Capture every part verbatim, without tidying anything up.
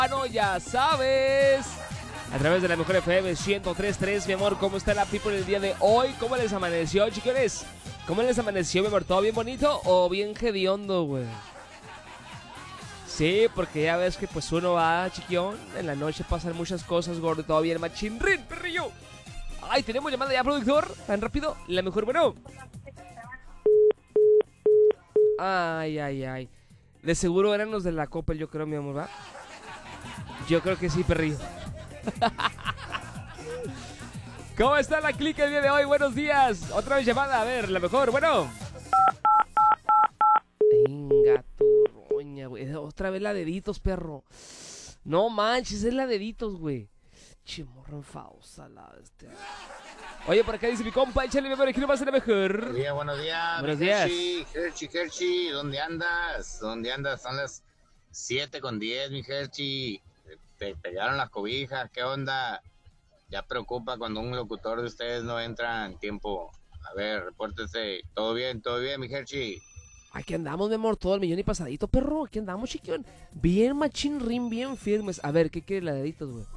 no, ya sabes. A través de la mejor F M ciento tres punto tres, mi amor, ¿cómo está la people el día de hoy? ¿Cómo les amaneció, chicones? ¿Cómo les amaneció, mi amor? ¿Todo bien bonito o bien hediondo, güey? Sí, porque ya ves que pues uno va, chiquión, en la noche pasan muchas cosas, gordo, todo bien, machinrín, perrillo. Ay, tenemos llamada ya, productor, tan rápido, la mejor, bueno. Ay, ay, ay. De seguro eran los de la Coppel, yo creo, mi amor, ¿va? Yo creo que sí, perrillo. ¿Cómo está la clica el día de hoy? Buenos días. Otra vez llamada, a ver, la mejor, bueno. Venga, tu roña, güey. Otra vez la deditos, perro. No manches, es la deditos, güey. Che, morro enfausa la este. Oye, por acá dice mi compa, échale mi amor, aquí nomás es la mejor. Buenos días, buenos días. Buenos días. Hershey, Hershey, Hershey, ¿dónde andas? ¿Dónde andas? Son las siete con diez, mi Hershey. Te pegaron las cobijas, ¿qué onda? Ya preocupa cuando un locutor de ustedes no entra en tiempo. A ver, repórtese. ¿Todo bien? ¿Todo bien, mi Hershey? Aquí andamos, mi amor, todo el millón y pasadito, perro. Aquí andamos, chiquión. Bien machín rin, bien firmes. A ver, ¿qué quiere la deditos, güey?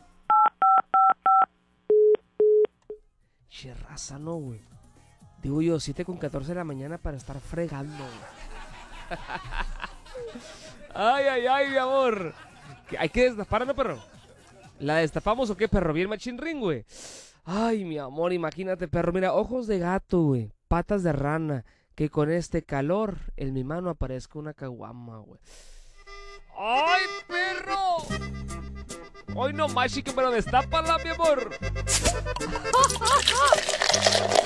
Che, raza, no, güey. Digo yo, siete con catorce de la mañana para estar fregando, güey. Ay, ay, ay, mi amor. ¿Hay que destaparla, perro? ¿La destapamos o qué, perro? Bien machín ring, güey. Ay, mi amor, imagínate, perro. Mira, ojos de gato, güey. Patas de rana. Que con este calor en mi mano aparezca una caguama, güey. ¡Ay, perro! Hoy no más, chico, pero destápala, mi amor.